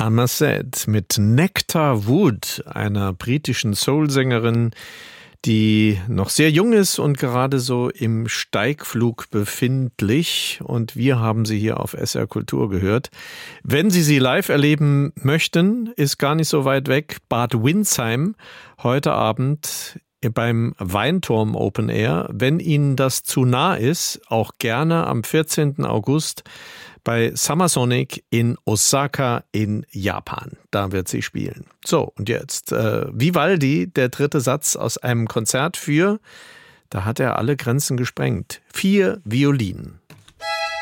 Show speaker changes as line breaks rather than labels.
Amar Said mit Nectar Wood, einer britischen Soul-Sängerin, die noch sehr jung ist und gerade so im Steigflug befindlich. Und wir haben sie hier auf SR Kultur gehört. Wenn Sie sie live erleben möchten, ist gar nicht so weit weg. Bad Windsheim, heute Abend beim Weinturm Open Air. Wenn Ihnen das zu nah ist, auch gerne am 14. August bei Summer Sonic in Osaka in Japan. Da wird sie spielen. So, und jetzt Vivaldi, der dritte Satz aus einem Konzert für, da hat er alle Grenzen gesprengt, 4 Violinen.